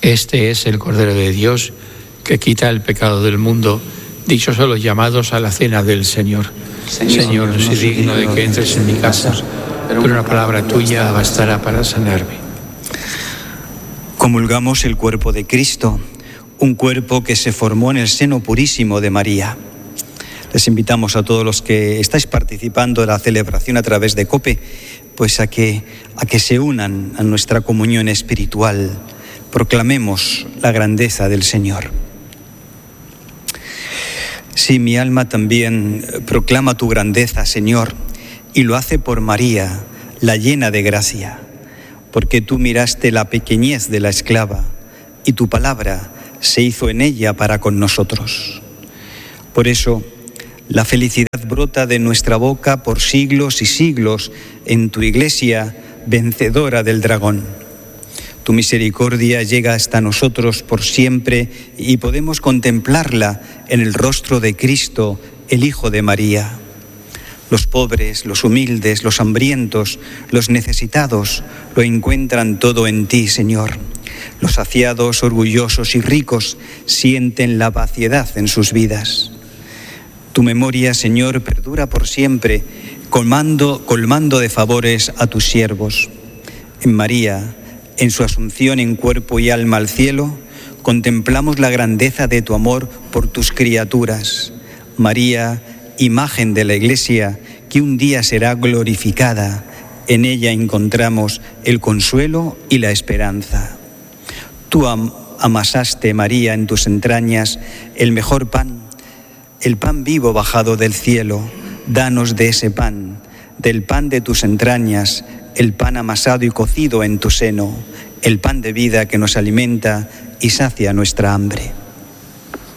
Este es el Cordero de Dios que quita el pecado del mundo. Dichosos los llamados a la cena del Señor. Señor, no soy digno de que entres en mi casa, pero una palabra tuya bastará para sanarme. Comulgamos el cuerpo de Cristo, un cuerpo que se formó en el seno purísimo de María. Les invitamos a todos los que estáis participando de la celebración a través de COPE, pues a que se unan a nuestra comunión espiritual. Proclamemos la grandeza del Señor. Sí, mi alma también proclama tu grandeza, Señor, y lo hace por María, la llena de gracia, porque tú miraste la pequeñez de la esclava y tu palabra se hizo en ella para con nosotros. Por eso, la felicidad brota de nuestra boca por siglos y siglos en tu Iglesia, vencedora del dragón. Tu misericordia llega hasta nosotros por siempre y podemos contemplarla en el rostro de Cristo, el Hijo de María. Los pobres, los humildes, los hambrientos, los necesitados lo encuentran todo en ti, Señor. Los saciados, orgullosos y ricos sienten la vaciedad en sus vidas. Tu memoria, Señor, perdura por siempre, colmando de favores a tus siervos. En María, en su asunción en cuerpo y alma al cielo, contemplamos la grandeza de tu amor por tus criaturas. María, imagen de la Iglesia, que un día será glorificada. En ella encontramos el consuelo y la esperanza. Tú amasaste, María, en tus entrañas el mejor pan, el pan vivo bajado del cielo. Danos de ese pan, del pan de tus entrañas, el pan amasado y cocido en tu seno, el pan de vida que nos alimenta y sacia nuestra hambre.